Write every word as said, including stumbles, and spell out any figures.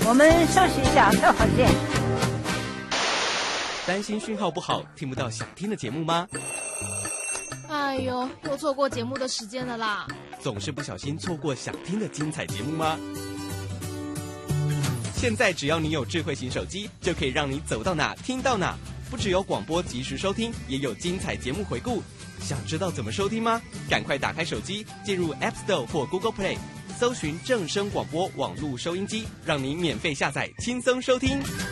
我们休息一下，待会儿见。 担心讯号不好，听不到想听的节目吗？ 哎呦，又错过节目的时间了啦！ 总是不小心错过想听的精彩节目吗？现在只要你有智慧型手机，就可以让你走到哪听到哪。不只有广播及时收听，也有精彩节目回顾。想知道怎么收听吗？赶快打开手机，进入 App Store 或 Google Play， 搜寻正声广播网络收音机，让你免费下载，轻松收听。